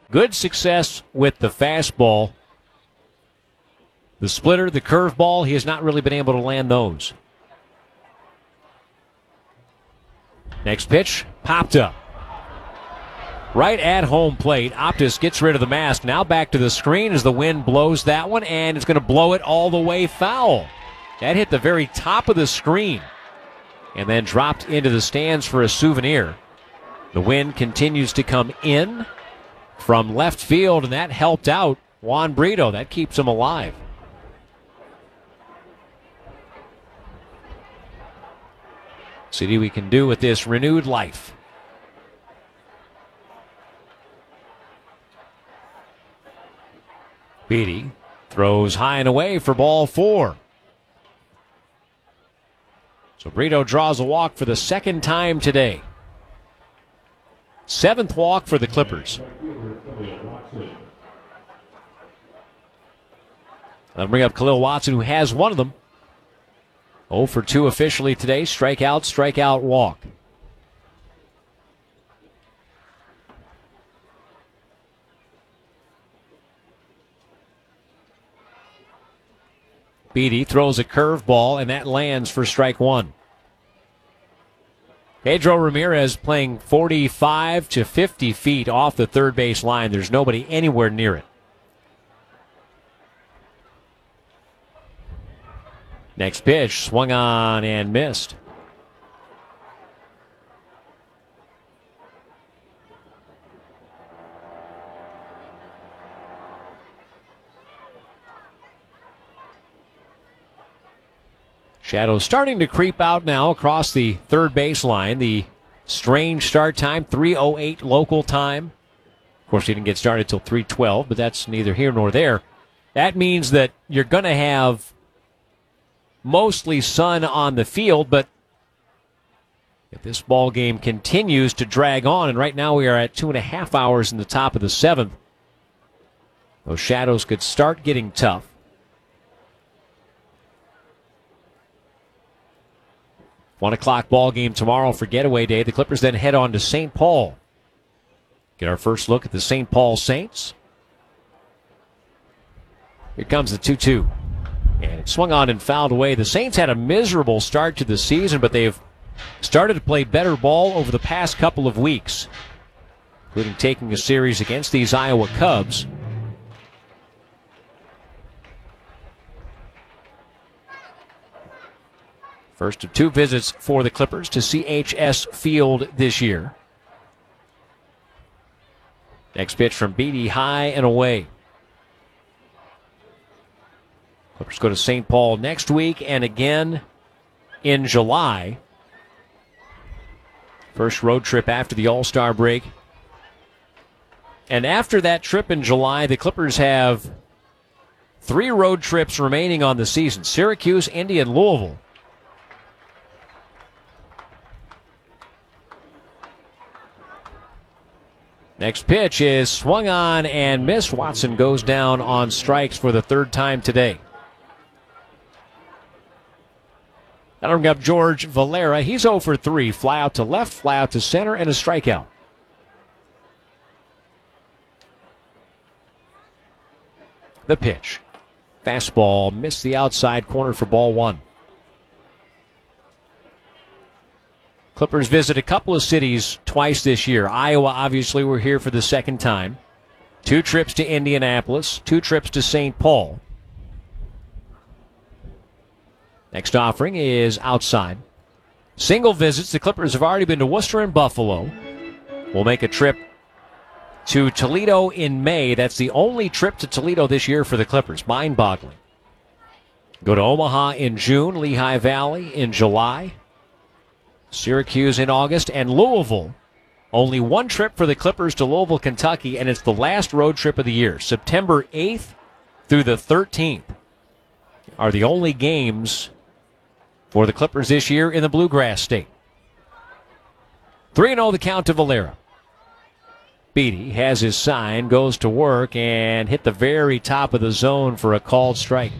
good success with the fastball. The splitter, the curveball, he has not really been able to land those. Next pitch, popped up. Right at home plate, Optis gets rid of the mask. Now back to the screen as the wind blows that one, and it's going to blow it all the way foul. That hit the very top of the screen and then dropped into the stands for a souvenir. The wind continues to come in from left field, and that helped out Juan Brito. That keeps him alive. See what we can do with this renewed life. Beatty throws high and away for ball 4. So Brito draws a walk for the second time today. 7th walk for the Clippers. I'll bring up Khalil Watson, who has one of them. 0 for 2 officially today. Strikeout, walk. Beatty throws a curveball, and that lands for strike 1. Pedro Ramirez playing 45 to 50 feet off the third base line. There's nobody anywhere near it. Next pitch, swung on and missed. Shadows starting to creep out now across the third base line. The strange start time, 3:08 local time. Of course, he didn't get started until 3:12, but that's neither here nor there. That means that you're going to have mostly sun on the field, but if this ball game continues to drag on, and right now we are at 2.5 hours in the top of the 7th, those shadows could start getting tough. One o'clock ball game tomorrow for Getaway Day. The Clippers then head on to St. Paul. Get our first look at the St. Paul Saints. Here comes the 2-2. And it swung on and fouled away. The Saints had a miserable start to the season, but they've started to play better ball over the past couple of weeks, including taking a series against these Iowa Cubs. First of 2 visits for the Clippers to CHS Field this year. Next pitch from Beatty, high and away. Clippers go to St. Paul next week and again in July. First road trip after the All-Star break. And after that trip in July, the Clippers have 3 road trips remaining on the season: Syracuse, Indy, and Louisville. Next pitch is swung on and missed. Watson goes down on strikes for the 3rd time today. That'll bring up George Valera. He's 0 for 3. Fly out to left, fly out to center, and a strikeout. The pitch. Fastball missed the outside corner for ball 1. Clippers visit a couple of cities twice this year. Iowa, obviously, we're here for the 2nd time. 2 trips to Indianapolis, 2 trips to St. Paul. Next offering is outside. Single visits. The Clippers have already been to Worcester and Buffalo. We'll make a trip to Toledo in May. That's the only trip to Toledo this year for the Clippers. Mind-boggling. Go to Omaha in June, Lehigh Valley in July, Syracuse in August, and Louisville. Only 1 trip for the Clippers to Louisville, Kentucky, and it's the last road trip of the year. September 8th through the 13th are the only games for the Clippers this year in the Bluegrass State. 3-0 the count to Valera. Beatty has his sign, goes to work, and hit the very top of the zone for a called strike.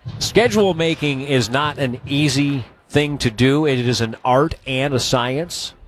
Schedule making is not an easy thing to do. It is an art and a science.